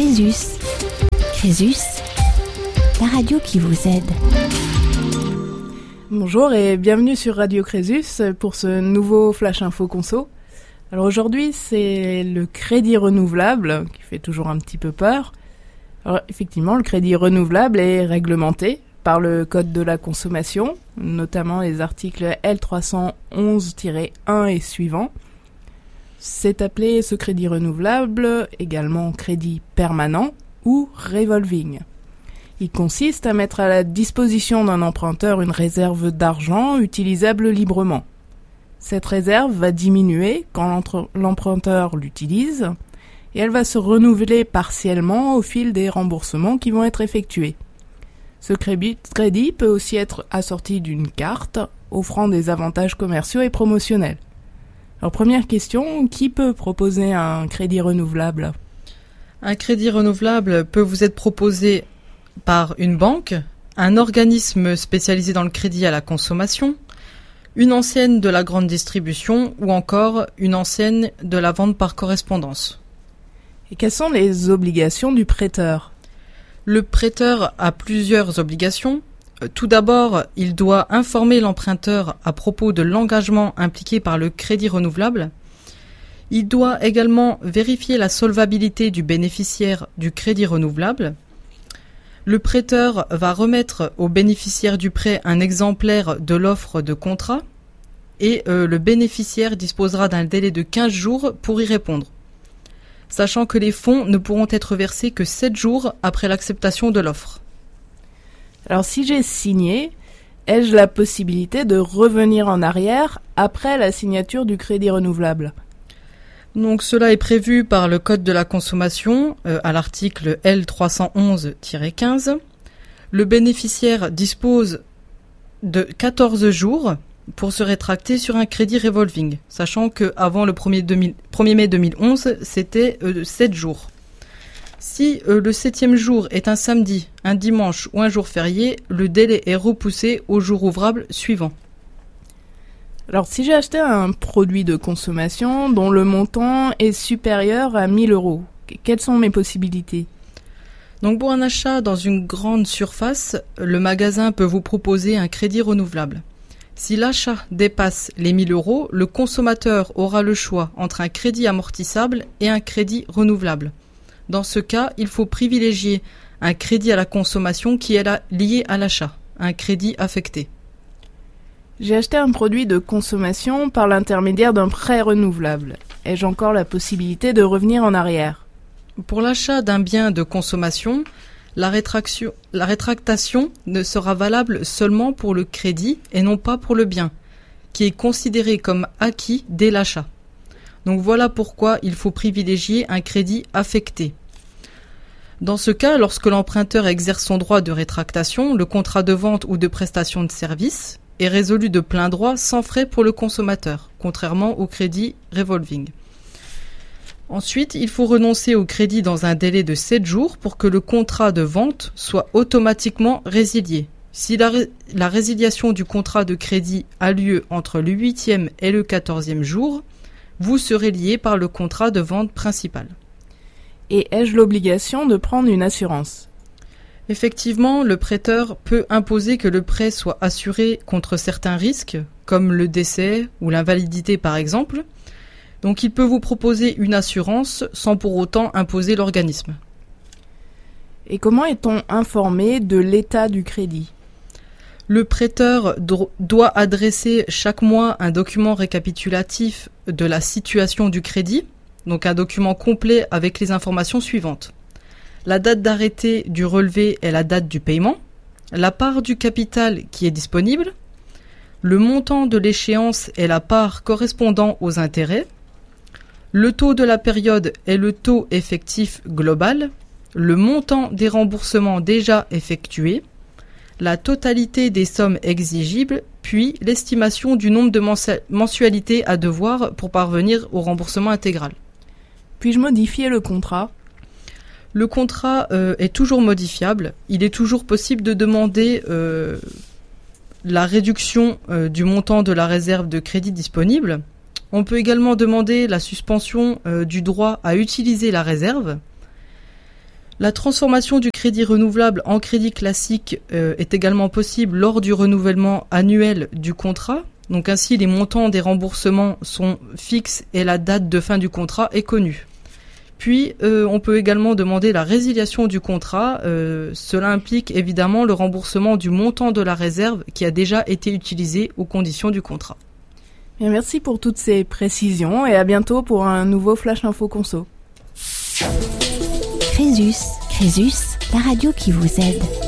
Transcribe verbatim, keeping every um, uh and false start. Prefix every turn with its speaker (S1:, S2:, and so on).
S1: Crésus. Crésus, la radio qui vous aide.
S2: Bonjour et bienvenue sur Radio Crésus pour ce nouveau Flash Info Conso. Alors aujourd'hui, c'est le crédit renouvelable qui fait toujours un petit peu peur. Alors effectivement, le crédit renouvelable est réglementé par le Code de la consommation, notamment les articles L trois cent onze tiret un et suivants. C'est appelé ce crédit renouvelable également crédit permanent ou revolving. Il consiste à mettre à la disposition d'un emprunteur une réserve d'argent utilisable librement. Cette réserve va diminuer quand l'emprunteur l'utilise et elle va se renouveler partiellement au fil des remboursements qui vont être effectués. Ce crédit peut aussi être assorti d'une carte offrant des avantages commerciaux et promotionnels. Alors première question, qui peut proposer un crédit renouvelable ?
S3: Un crédit renouvelable peut vous être proposé par une banque, un organisme spécialisé dans le crédit à la consommation, une enseigne de la grande distribution ou encore une enseigne de la vente par correspondance.
S2: Et quelles sont les obligations du prêteur ?
S3: Le prêteur a plusieurs obligations. Tout d'abord, il doit informer l'emprunteur à propos de l'engagement impliqué par le crédit renouvelable. Il doit également vérifier la solvabilité du bénéficiaire du crédit renouvelable. Le prêteur va remettre au bénéficiaire du prêt un exemplaire de l'offre de contrat et euh, le bénéficiaire disposera d'un délai de quinze jours pour y répondre, sachant que les fonds ne pourront être versés que sept jours après l'acceptation de l'offre.
S2: Alors si j'ai signé, ai-je la possibilité de revenir en arrière après la signature du crédit renouvelable ?
S3: Donc cela est prévu par le Code de la consommation euh, à l'article L trois cent onze tiret quinze. Le bénéficiaire dispose de quatorze jours pour se rétracter sur un crédit revolving, sachant qu'avant le premier mai deux mille onze, c'était euh, sept jours. Si euh, le septième jour est un samedi, un dimanche ou un jour férié, le délai est repoussé au jour ouvrable suivant.
S2: Alors si j'ai acheté un produit de consommation dont le montant est supérieur à mille euros, quelles sont mes possibilités ?
S3: Donc pour un achat dans une grande surface, le magasin peut vous proposer un crédit renouvelable. Si l'achat dépasse les mille euros, le consommateur aura le choix entre un crédit amortissable et un crédit renouvelable. Dans ce cas, il faut privilégier un crédit à la consommation qui est là, lié à l'achat, un crédit affecté.
S2: J'ai acheté un produit de consommation par l'intermédiaire d'un prêt renouvelable. Ai-je encore la possibilité de revenir en arrière ?
S3: Pour l'achat d'un bien de consommation, la, rétraction, la rétractation ne sera valable seulement pour le crédit et non pas pour le bien, qui est considéré comme acquis dès l'achat. Donc voilà pourquoi il faut privilégier un crédit affecté. Dans ce cas, lorsque l'emprunteur exerce son droit de rétractation, le contrat de vente ou de prestation de service est résolu de plein droit sans frais pour le consommateur, contrairement au crédit revolving. Ensuite, il faut renoncer au crédit dans un délai de sept jours pour que le contrat de vente soit automatiquement résilié. Si la, ré- la résiliation du contrat de crédit a lieu entre le huitième et le quatorzième jour, vous serez lié par le contrat de vente principal.
S2: Et ai-je l'obligation de prendre une assurance ?
S3: Effectivement, le prêteur peut imposer que le prêt soit assuré contre certains risques, comme le décès ou l'invalidité par exemple. Donc il peut vous proposer une assurance sans pour autant imposer l'organisme.
S2: Et comment est-on informé de l'état du crédit ?
S3: Le prêteur dro- doit adresser chaque mois un document récapitulatif de la situation du crédit, donc un document complet avec les informations suivantes. La date d'arrêté du relevé est la date du paiement, la part du capital qui est disponible, le montant de l'échéance est la part correspondant aux intérêts, le taux de la période est le taux effectif global, le montant des remboursements déjà effectués, la totalité des sommes exigibles, puis l'estimation du nombre de mensualités à devoir pour parvenir au remboursement intégral.
S2: Puis-je modifier le contrat ?
S3: Le contrat euh, est toujours modifiable. Il est toujours possible de demander euh, la réduction euh, du montant de la réserve de crédit disponible. On peut également demander la suspension euh, du droit à utiliser la réserve. La transformation du crédit renouvelable en crédit classique euh, est également possible lors du renouvellement annuel du contrat. Donc ainsi, les montants des remboursements sont fixes et la date de fin du contrat est connue. Puis, euh, on peut également demander la résiliation du contrat. Euh, cela implique évidemment le remboursement du montant de la réserve qui a déjà été utilisé aux conditions du contrat.
S2: Bien, merci pour toutes ces précisions et à bientôt pour un nouveau Flash Info Conso.
S1: Crésus, Crésus, la radio qui vous aide.